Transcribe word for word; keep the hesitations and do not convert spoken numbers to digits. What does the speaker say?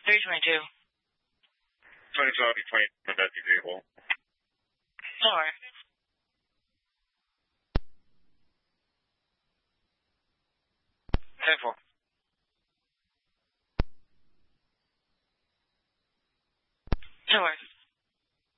three twenty-two. twenty-two, I'll be twenty, but that's agreeable. Sorry. ten four. Sorry.